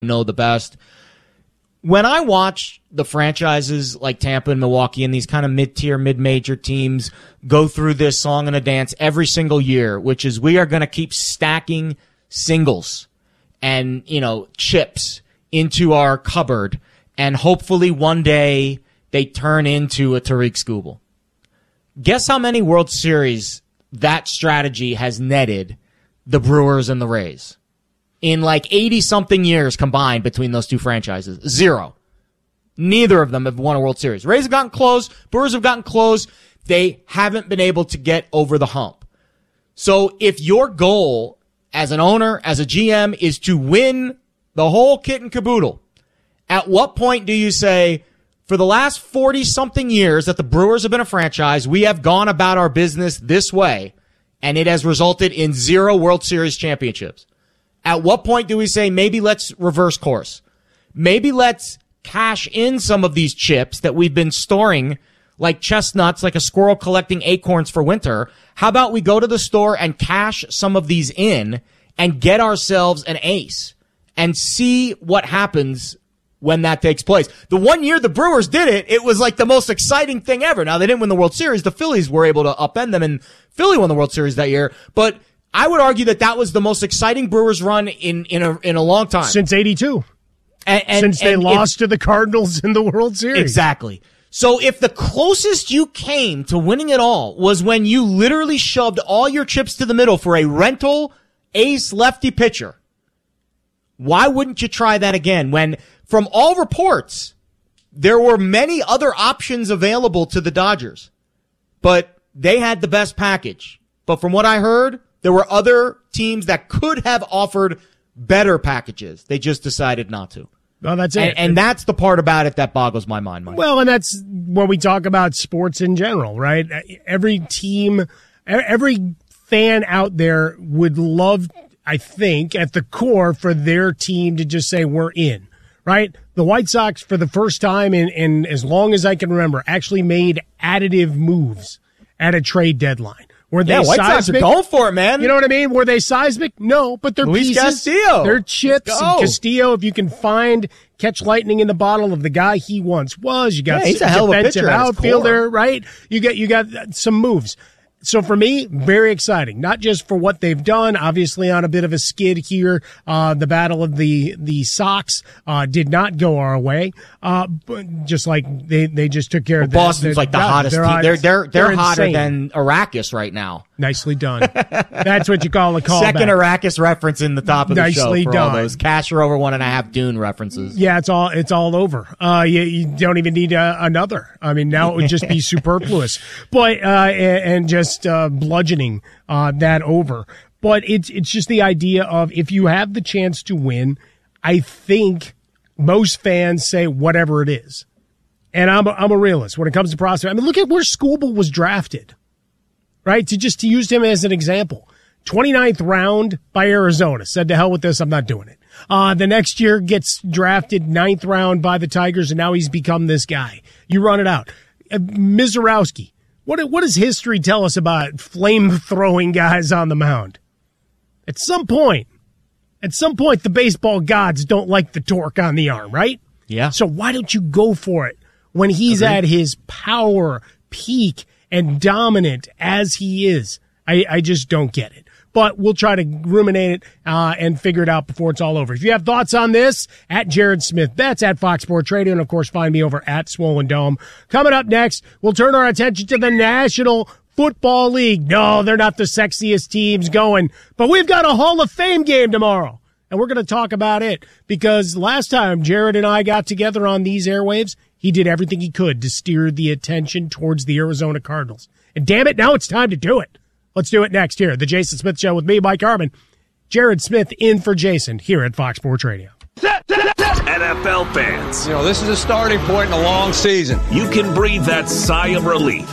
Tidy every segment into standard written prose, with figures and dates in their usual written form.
know the best. When I watch the franchises like Tampa and Milwaukee and these kind of mid-tier, mid-major teams go through this song and a dance every single year, which is we are going to keep stacking singles and, chips into our cupboard, and hopefully one day they turn into a Tariq Skubal. Guess how many World Series that strategy has netted the Brewers and the Rays? In like 80-something years combined between those two franchises. 0. Neither of them have won a World Series. Rays have gotten close. Brewers have gotten close. They haven't been able to get over the hump. So if your goal as an owner, as a GM, is to win the whole kit and caboodle, at what point do you say, for the last 40-something years that the Brewers have been a franchise, we have gone about our business this way, and it has resulted in 0 World Series championships? At what point do we say, maybe let's reverse course? Maybe let's cash in some of these chips that we've been storing like chestnuts, like a squirrel collecting acorns for winter. How about we go to the store and cash some of these in and get ourselves an ace and see what happens when that takes place? The one year the Brewers did it, it was like the most exciting thing ever. Now, they didn't win the World Series. The Phillies were able to upend them, and Philly won the World Series that year. But I would argue that was the most exciting Brewers run in a long time. Since 82. Since they lost to the Cardinals in the World Series. Exactly. So if the closest you came to winning it all was when you literally shoved all your chips to the middle for a rental ace lefty pitcher, why wouldn't you try that again when, from all reports, there were many other options available to the Dodgers, but they had the best package. But from what I heard, there were other teams that could have offered better packages. They just decided not to. Well, that's it. And that's the part about it that boggles my mind, Mike. Well, and that's when we talk about sports in general, right? Every team, every fan out there would love, I think, at the core for their team to just say, we're in, right? The White Sox, for the first time in as long as I can remember, actually made additive moves at a trade deadline. Were they White Sox are going for it, man. You know what I mean? Were they seismic? No, but they're Luis pieces. Castillo. They're chips. And Castillo, if you can catch lightning in the bottle of the guy he once was, you got he's a hell of a pitcher outfielder, right? You got some moves. So for me, very exciting, not just for what they've done, obviously on a bit of a skid here. The battle of the Sox, did not go our way. But just like they just took care of Boston's like the hottest team. They're hotter insane. than Arrakis right now. Nicely done. That's what you call a callback. Second Arrakis reference in the top of the Nicely show for done. all those cash or over 1.5 Dune references. Yeah, it's all over. You don't even need another. I mean, now it would just be superfluous. But and just bludgeoning that over. But it's just the idea of, if you have the chance to win, I think most fans say whatever it is. And I'm a realist when it comes to prospect. I mean, look at where Skubal was drafted, right? To use him as an example. 29th round by Arizona. Said, to hell with this, I'm not doing it. The next year gets drafted 9th round by the Tigers, and now he's become this guy. You run it out. Mizorowski. What does history tell us about flame-throwing guys on the mound? At some point, the baseball gods don't like the torque on the arm, right? Yeah. So why don't you go for it when he's at his power, peak, and dominant as he is? I just don't get it. But we'll try to ruminate it and figure it out before it's all over. If you have thoughts on this, at Jared Smith Betts, at Fox Sports Radio, and of course find me over at Swollen Dome. Coming up next, we'll turn our attention to the National Football League. No, they're not the sexiest teams going, but we've got a Hall of Fame game tomorrow, and we're going to talk about it because last time Jared and I got together on these airwaves, he did everything he could to steer the attention towards the Arizona Cardinals. And damn it, now it's time to do it. Let's do it next here. The Jason Smith Show with me, Mike Harmon. Jared Smith in for Jason here at Fox Sports Radio. NFL fans. This is a starting point in a long season. You can breathe that sigh of relief.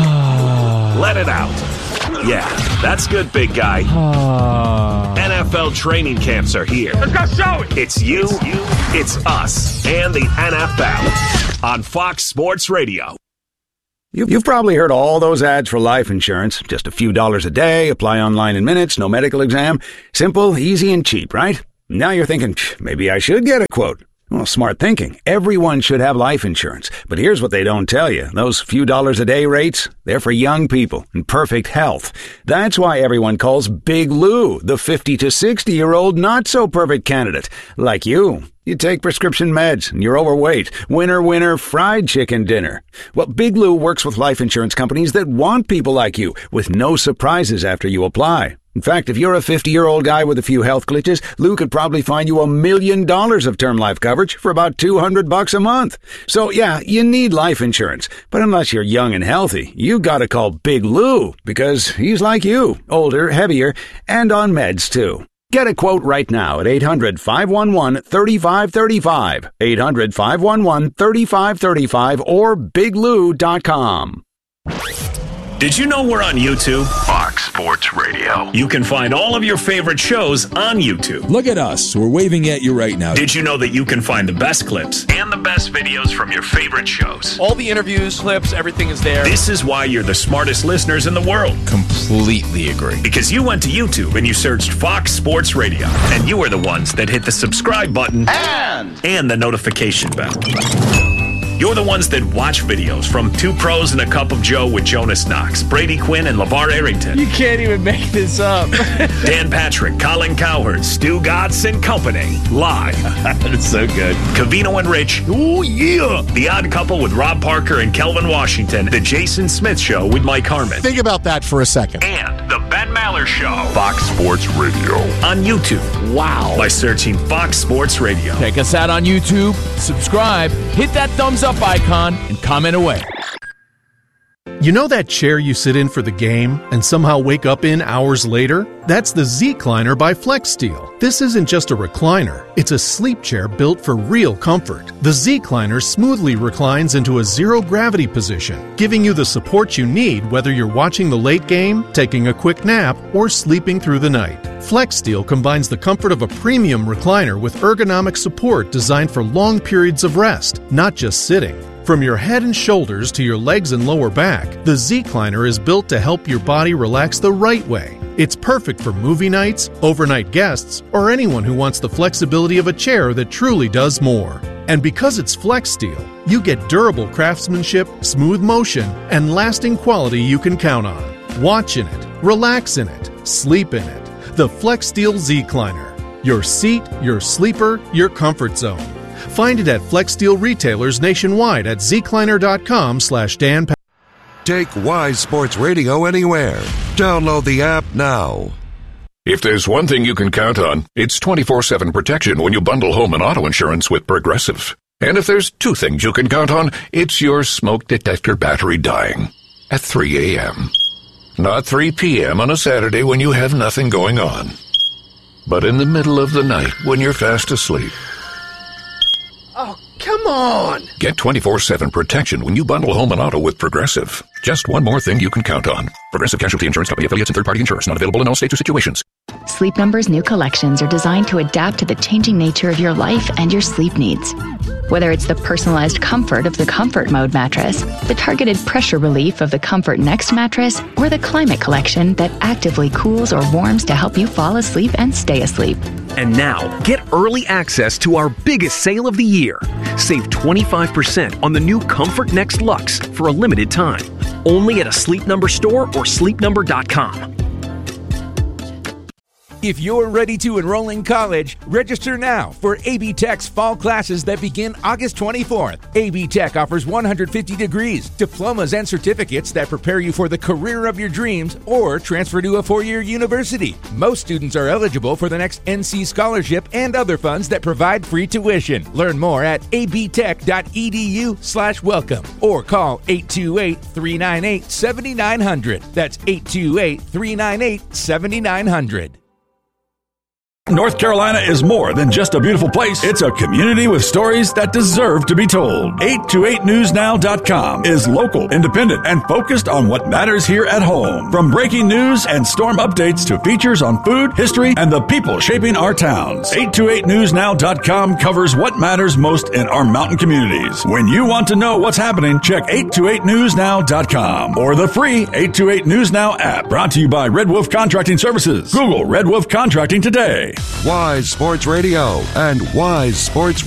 Let it out. Yeah, that's good, big guy. NFL training camps are here. Let's go show it. It's you, it's us, and the NFL on Fox Sports Radio. You've probably heard all those ads for life insurance. Just a few dollars a day, apply online in minutes, no medical exam. Simple, easy, and cheap, right? Now you're thinking, maybe I should get a quote. Well, smart thinking. Everyone should have life insurance. But here's what they don't tell you. Those few dollars a day rates, they're for young people in perfect health. That's why everyone calls Big Lou the 50 to 60-year-old not-so-perfect candidate. Like you. You take prescription meds and you're overweight. Winner, fried chicken dinner. Well, Big Lou works with life insurance companies that want people like you with no surprises after you apply. In fact, if you're a 50-year-old guy with a few health glitches, Lou could probably find you $1 million of term life coverage for about $200 a month. So yeah, you need life insurance. But unless you're young and healthy, you gotta call Big Lou because he's like you, older, heavier, and on meds too. Get a quote right now at 800-511-3535, 800-511-3535, or biglou.com. Did you know we're on YouTube? Fox Sports Radio. You can find all of your favorite shows on YouTube. Look at us. We're waving at you right now. Did you know that you can find the best clips and the best videos from your favorite shows? All the interviews, clips, everything is there. This is why you're the smartest listeners in the world. Completely agree. Because you went to YouTube and you searched Fox Sports Radio. And you were the ones that hit the subscribe button and the notification bell. You're the ones that watch videos from Two Pros and a Cup of Joe with Jonas Knox, Brady Quinn, and LeVar Arrington. You can't even make this up. Dan Patrick, Colin Cowherd, Stu Gatz and Company. Live. That's so good. Covino and Rich. Oh, yeah. The Odd Couple with Rob Parker and Kelvin Washington. The Jason Smith Show with Mike Harmon. Think about that for a second. And The Ben Maller Show. Fox Sports Radio. On YouTube. Wow. By searching Fox Sports Radio. Check us out on YouTube. Subscribe. Hit that thumbs up icon and comment away. You know that chair you sit in for the game and somehow wake up in hours later? That's the Z-Cliner by FlexSteel. This isn't just a recliner, it's a sleep chair built for real comfort. The Z-Cliner smoothly reclines into a zero-gravity position, giving you the support you need whether you're watching the late game, taking a quick nap, or sleeping through the night. FlexSteel combines the comfort of a premium recliner with ergonomic support designed for long periods of rest, not just sitting. From your head and shoulders to your legs and lower back, the Z-Cliner is built to help your body relax the right way. It's perfect for movie nights, overnight guests, or anyone who wants the flexibility of a chair that truly does more. And because it's FlexSteel, you get durable craftsmanship, smooth motion, and lasting quality you can count on. Watch in it, relax in it, sleep in it. The FlexSteel Z-Cliner. Your seat, your sleeper, your comfort zone. Find it at FlexSteel retailers nationwide at zcliner.com/Dan. Take Wise Sports Radio anywhere. Download the app now. If there's one thing you can count on, it's 24/7 protection when you bundle home and auto insurance with Progressive. And if there's two things you can count on, it's your smoke detector battery dying at 3 a.m. Not 3 p.m. on a Saturday when you have nothing going on, but in the middle of the night when you're fast asleep. Oh, come on! Get 24/7 protection when you bundle home and auto with Progressive. Just one more thing you can count on. Progressive Casualty Insurance Company, affiliates, and third-party insurers. Not available in all states or situations. Sleep Number's new collections are designed to adapt to the changing nature of your life and your sleep needs. Whether it's the personalized comfort of the Comfort Mode mattress, the targeted pressure relief of the Comfort Next mattress, or the Climate Collection that actively cools or warms to help you fall asleep and stay asleep. And now, get early access to our biggest sale of the year. Save 25% on the new Comfort Next Luxe for a limited time. Only at a Sleep Number store or sleepnumber.com. If you're ready to enroll in college, register now for AB Tech's fall classes that begin August 24th. AB Tech offers 150 degrees, diplomas, and certificates that prepare you for the career of your dreams or transfer to a four-year university. Most students are eligible for the next NC scholarship and other funds that provide free tuition. Learn more at abtech.edu/welcome or call 828-398-7900. That's 828-398-7900. North Carolina is more than just a beautiful place. It's a community with stories that deserve to be told. 828newsnow.com is local, independent, and focused on what matters here at home. From breaking news and storm updates to features on food, history, and the people shaping our towns. 828newsnow.com covers what matters most in our mountain communities. When you want to know what's happening, check 828newsnow.com or the free 828 News Now app. Brought to you by Red Wolf Contracting Services. Google Red Wolf Contracting today. Wise Sports Radio and Wise Sports